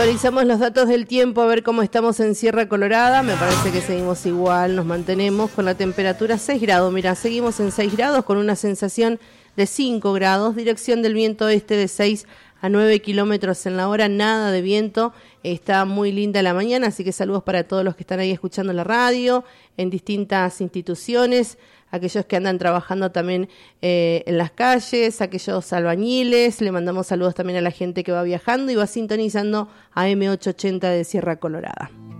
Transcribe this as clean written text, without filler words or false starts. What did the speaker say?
Revisamos los datos del tiempo a ver cómo estamos en Sierra Colorada. Me parece que seguimos igual, nos mantenemos con la temperatura 6 grados. Mira, seguimos en 6 grados con una sensación de 5 grados. Dirección del viento este de 6 a 9 kilómetros en la hora, nada de viento. Está muy linda la mañana, así que saludos para todos los que están ahí escuchando la radio, en distintas instituciones, aquellos que andan trabajando también en las calles, aquellos albañiles. Le mandamos saludos también a la gente que va viajando y va sintonizando a M880 de Sierra Colorada.